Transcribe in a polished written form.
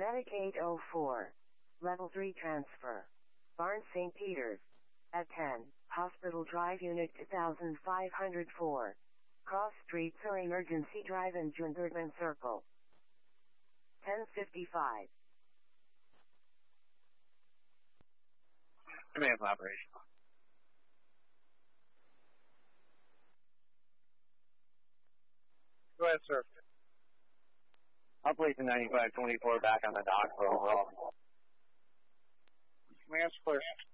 Medic 804. Level 3 transfer. Barnes St. Peter's. At 10, Hospital Drive Unit 2504. Cross Street or Emergency Drive and Junderman Circle. 10:55. Command operation. Go ahead, sir. I'll place the 9524 back on the dock for overall. Command's clear.